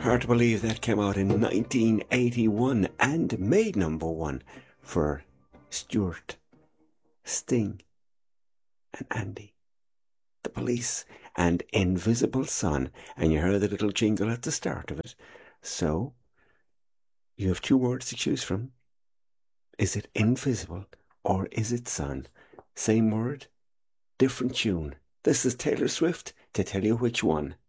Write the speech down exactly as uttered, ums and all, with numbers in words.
Hard to believe that came out in nineteen eighty-one and made number one for Stuart, Sting and Andy, The Police and Invisible Sun. And you heard the little jingle at the start of it. So you have two words to choose from. Is it invisible or is it sun? Same word, different tune. This is Taylor Swift to tell you which one.